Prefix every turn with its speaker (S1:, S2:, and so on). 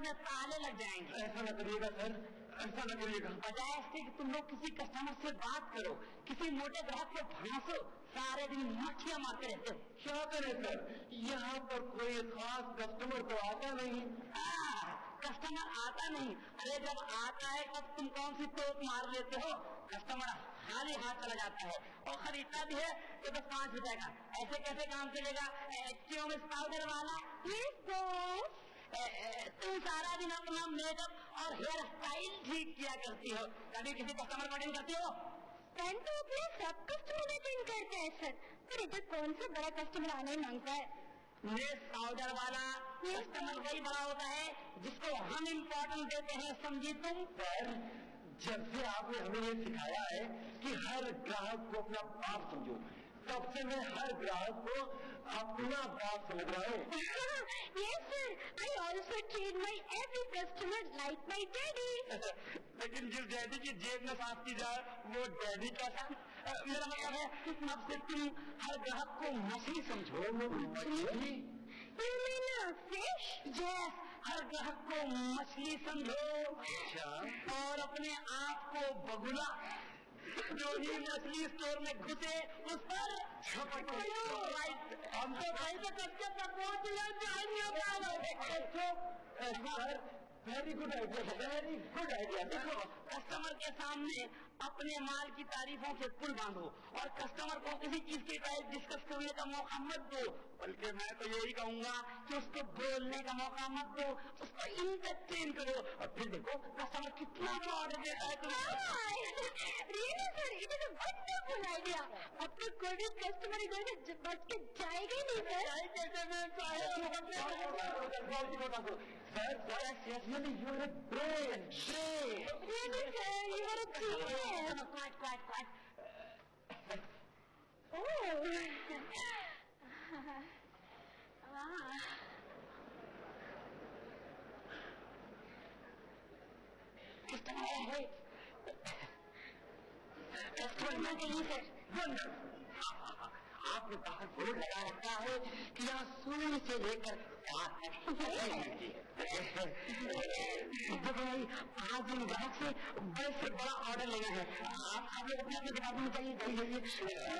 S1: में ताले लग जाएंगे।
S2: ऐसा न करिएगा सर, ऐसा न करिएगा।
S1: बजाय इसके कि तुम लोग किसी कस्टमर से बात करो, किसी मोटे ग्राहक को भांसो, सारे दिन मक्खियां मारते रहते हो।
S2: क्या करें सर, यहाँ पर कोई खास कस्टमर तो आता नहीं।
S1: कस्टमर आता नहीं? अरे जब आता है तब तुम कौन सी टोक मार लेते हो? कस्टमर खाली हाथ चला जाता है और खरीदता भी है तो बस 5 रुपए का। ऐसे कैसे काम चलेगा? क्यों मिस पाउडर वाला? तुम सारा दिन अपना मेकअप और हेयर स्टाइल ठीक किया करती हो, कभी किसी कस्टमर को अटेंड करती हो?
S3: तो अपने सब कस्टमर अटेंड करते हैं सर, पर इधर कौन सा बड़ा कस्टमर आने ही मांगता है।
S1: मिस पाउडर वाला कस्टमर वही बड़ा होता है जिसको हम इम्पोर्टेंस देते हैं, समझी तुम?
S2: सर जब से आपने हमें ये सिखाया है कि हर ग्राहक को अपना बाप समझो, तब से मैं हर ग्राहक को अपना बाप समझ रहा हूँ।
S3: Yes sir, I also treat my every customer like my daddy.
S2: लेकिन जिस डैडी की जेब में सांस की जाए वो डैडी कैसा?
S1: मेरा मतलब है अब से तुम हर ग्राहक को मछली समझो।
S2: मछली?
S3: You mean fish?
S1: यस, हर ग्राहक को मछली समझो।
S2: अच्छा।
S1: और अपने आप को बगुला। जो ही मछली स्टोर में घुसे उस पर हम तो भाई से कच्चे पकवान
S2: very good idea, very good idea.
S1: देखो, कस्टमर के सामने अपने माल की तारीफों से पुल बांधो और कस्टमर को किसी चीज की प्राइस डिस्कस करने का मौका मत दो, बल्कि मैं तो यही कहूंगा कि उसको बोलने का मौका मत दो, उसको इंटरटेन करो और फिर देखो कस्टमर कितना बड़ा ऑर्डर देता है तुम्हें।
S3: Really sir, it is a wonderful idea. अब तो कोई भी कस्टमर इधर से बच के जाएगा ही नहीं sir.
S2: Really, you're a brain.
S3: Really sir, you are a genius.
S1: Quite.
S3: Oh.
S1: Customer के लिए सर आपने बाहर बोर्ड लगा रखा है कि यहाँ सूर्य से लेकर देखो भाई, आज इन ग्राहक से बड़े से बड़ा ऑर्डर लेना है। आप लोग अपने किताबों में चाहिए।